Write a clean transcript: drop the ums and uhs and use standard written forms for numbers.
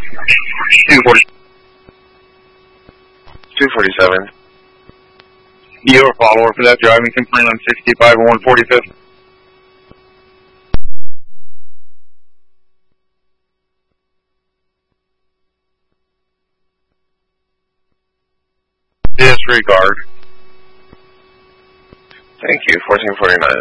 247. You have a follower for that driving complaint on 65 and 145th? Disregard. Thank you, 1449.